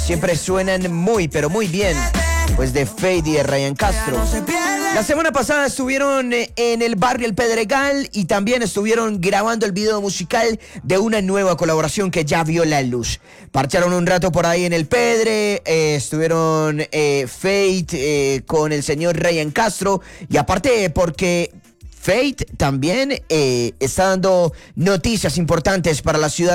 siempre suenan muy, pero muy bien. Pues de Feid y de Ryan Castro. La semana pasada estuvieron en el barrio El Pedregal y también estuvieron grabando el video musical de una nueva colaboración que ya vio la luz. Parcharon un rato por ahí en El Pedre, estuvieron Feid con el señor Ryan Castro y aparte porque Feid también está dando noticias importantes para la ciudad